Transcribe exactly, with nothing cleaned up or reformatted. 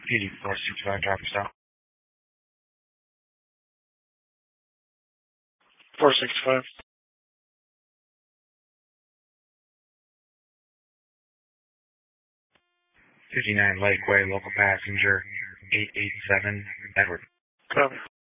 P D four sixty-five, driver stop. four sixty-five. fifty-nine Lakeway, local passenger, eight eight seven, Edward. Copy.